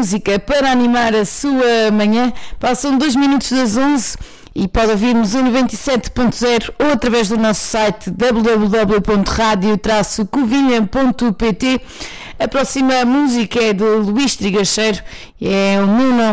música para animar a sua manhã. Passam 2 minutos das 11 e pode ouvir-nos no 97.0 ou através do nosso site www.radio-covilha.pt. A próxima música é de Luís Trigacheiro, é o Meu Nome